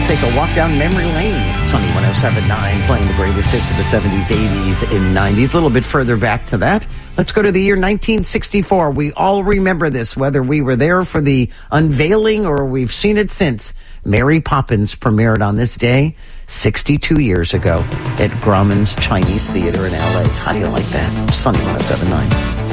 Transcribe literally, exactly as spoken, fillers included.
take a walk down memory lane. Sunny one oh seven point nine, playing the greatest hits of the seventies, eighties, and nineties. A little bit further back to that. Let's go to the year nineteen sixty-four. We all remember this, whether we were there for the unveiling or we've seen it since. Mary Poppins premiered on this day sixty-two years ago at Grauman's Chinese Theater in L A. How do you like that? Sunny one oh seven point nine.